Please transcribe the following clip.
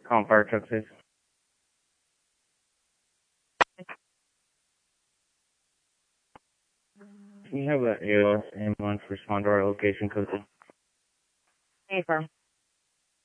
Call fire truck, please. Can you have an AOS ambulance respond to our location code? Affirm.